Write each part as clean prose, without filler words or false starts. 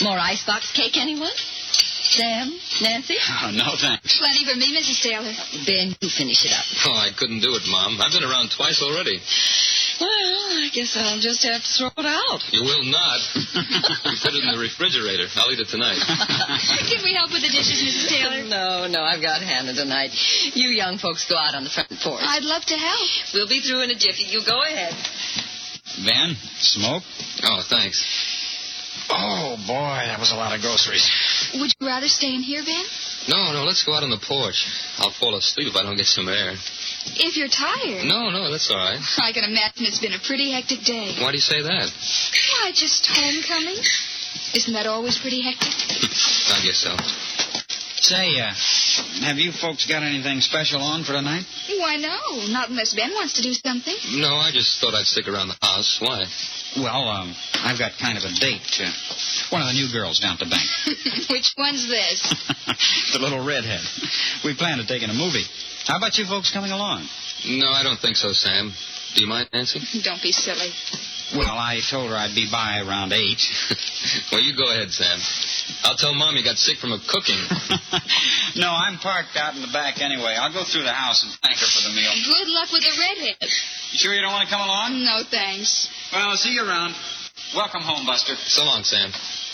More icebox cake, anyone? Sam? Nancy? Oh, no, thanks. Plenty for me, Mrs. Taylor. Ben, you finish it up. Oh, I couldn't do it, Mom. I've been around twice already. Well, I guess I'll just have to throw it out. You will not. You put it in the refrigerator. I'll eat it tonight. Can we help with the dishes, Mrs. Taylor? No, I've got Hannah tonight. You young folks go out on the front porch. I'd love to help. We'll be through in a jiffy. You go ahead. Ben, smoke? Oh, thanks. Oh, boy, that was a lot of groceries. Would you rather stay in here, Ben? No, let's go out on the porch. I'll fall asleep if I don't get some air. If you're tired. No, that's all right. I can imagine it's been a pretty hectic day. Why do you say that? Why, just homecoming. Isn't that always pretty hectic? I guess so. Say, have you folks got anything special on for tonight? Why, no. Not unless Ben wants to do something. No, I just thought I'd stick around the house. Why? Well, I've got kind of a date. One of the new girls down at the bank. Which one's this? The little redhead. We plan to take in a movie. How about you folks coming along? No, I don't think so, Sam. Do you mind, Nancy? Don't be silly. Well, I told her I'd be by around 8. Well, you go ahead, Sam. I'll tell Mom you got sick from her cooking. No, I'm parked out in the back anyway. I'll go through the house and thank her for the meal. Good luck with the redhead. You sure you don't want to come along? No, thanks. Well, I'll see you around. Welcome home, Buster. So long, Sam.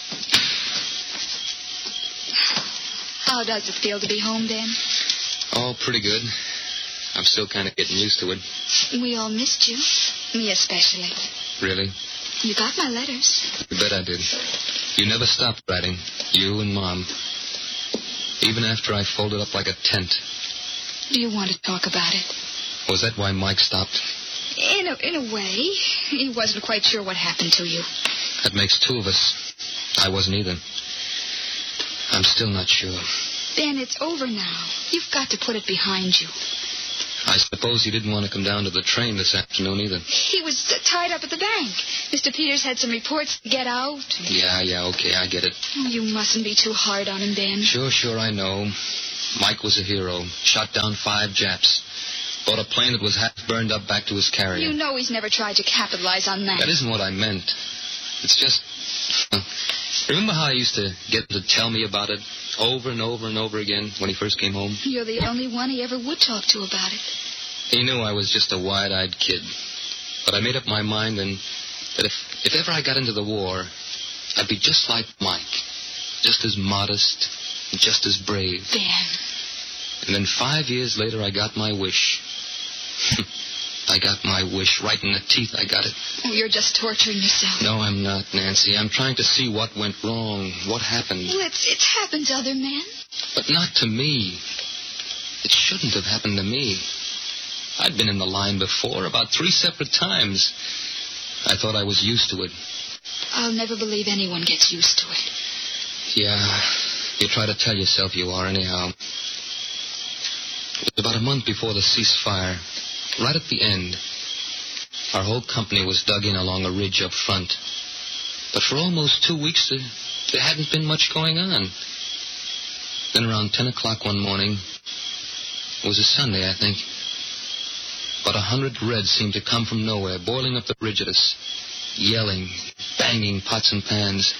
How does it feel to be home, Ben? Oh, pretty good. I'm still kind of getting used to it. We all missed you. Me especially. Really? You got my letters. You bet I did. You never stopped writing. You and Mom. Even after I folded up like a tent. Do you want to talk about it? Was that why Mike stopped? In a way. He wasn't quite sure what happened to you. That makes two of us. I wasn't either. I'm still not sure. Ben, it's over now. You've got to put it behind you. I suppose he didn't want to come down to the train this afternoon either. He was tied up at the bank. Mr. Peters had some reports to get out. Yeah, okay, I get it. Oh, you mustn't be too hard on him, Ben. Sure, I know. Mike was a hero. Shot down 5 Japs. Bought a plane that was half burned up back to his carrier. You know he's never tried to capitalize on that. That isn't what I meant. It's just... Remember how he used to get to tell me about it over and over and over again when he first came home? You're the only one he ever would talk to about it. He knew I was just a wide-eyed kid. But I made up my mind then that if ever I got into the war, I'd be just like Mike. Just as modest and just as brave. Ben. And then 5 years later, I got my wish. I got my wish right in the teeth. I got it. Oh, you're just torturing yourself. No, I'm not, Nancy. I'm trying to see what went wrong, what happened. Well, it's happened to other men. But not to me. It shouldn't have happened to me. I'd been in the line before, about 3 separate times. I thought I was used to it. I'll never believe anyone gets used to it. Yeah, you try to tell yourself you are anyhow. It was about a month before the ceasefire. Right at the end, our whole company was dug in along a ridge up front. But for almost 2 weeks, there hadn't been much going on. Then around 10 o'clock one morning, it was a Sunday, I think, about 100 Reds seemed to come from nowhere, boiling up the ridge at us, yelling, banging pots and pans.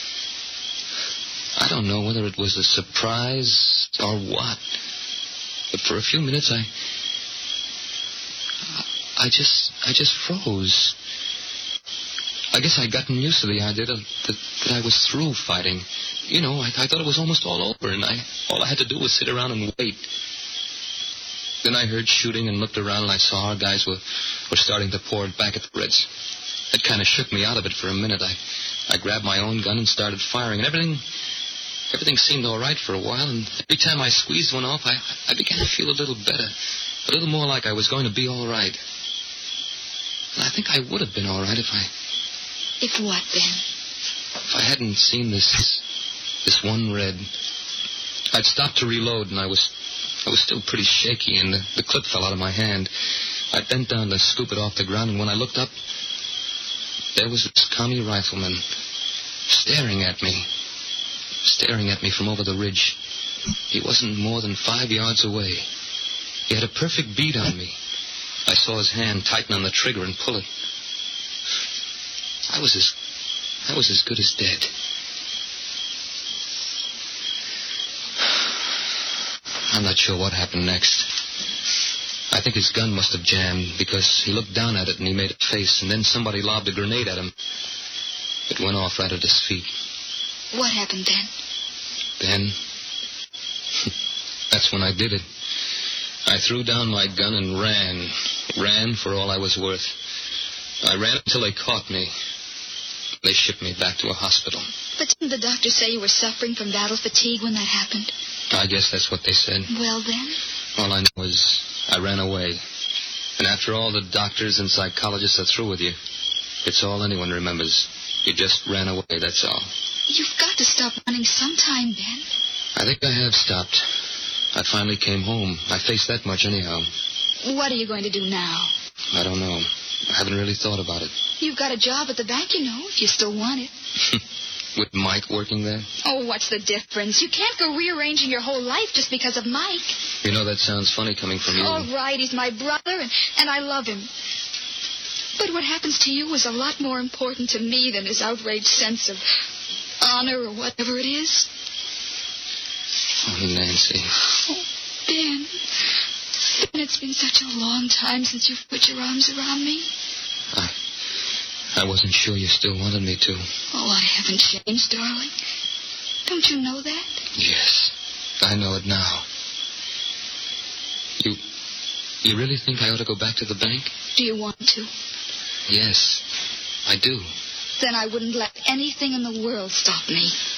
I don't know whether it was a surprise or what, but for a few minutes I just froze. I guess I'd gotten used to the idea that I was through fighting. You know, I thought it was almost all over, and all I had to do was sit around and wait. Then I heard shooting and looked around, and I saw our guys were starting to pour it back at the Reds. It kind of shook me out of it for a minute. I grabbed my own gun and started firing, and everything seemed all right for a while, and every time I squeezed one off, I began to feel a little better, a little more like I was going to be all right. And I think I would have been all right if what, Ben? If I hadn't seen this one Red. I'd stopped to reload, and I was still pretty shaky, and the clip fell out of my hand. I bent down to scoop it off the ground, and when I looked up, there was this commie rifleman staring at me from over the ridge. He wasn't more than 5 yards away. He had a perfect bead on me. I saw his hand tighten on the trigger and pull it. I was as good as dead. I'm not sure what happened next. I think his gun must have jammed because he looked down at it and he made a face, and then somebody lobbed a grenade at him. It went off right at his feet. What happened then? Then, that's when I did it. I threw down my gun and ran. Ran for all I was worth. I ran until they caught me. They shipped me back to a hospital. But didn't the doctor say you were suffering from battle fatigue when that happened? I guess that's what they said. Well, then? All I know is I ran away. And after all the doctors and psychologists are through with you, it's all anyone remembers. You just ran away, that's all. You've got to stop running sometime, Ben. I think I have stopped. I finally came home. I faced that much anyhow. What are you going to do now? I don't know. I haven't really thought about it. You've got a job at the bank, you know, if you still want it. With Mike working there? Oh, what's the difference? You can't go rearranging your whole life just because of Mike. You know, that sounds funny coming from you. All right, he's my brother, and I love him. But what happens to you is a lot more important to me than his outraged sense of honor or whatever it is. Oh, Nancy. Oh, Ben. Ben, it's been such a long time since you've put your arms around me. I wasn't sure you still wanted me to. Oh, I haven't changed, darling. Don't you know that? Yes, I know it now. You really think I ought to go back to the bank? Do you want to? Yes, I do. Then I wouldn't let anything in the world stop me.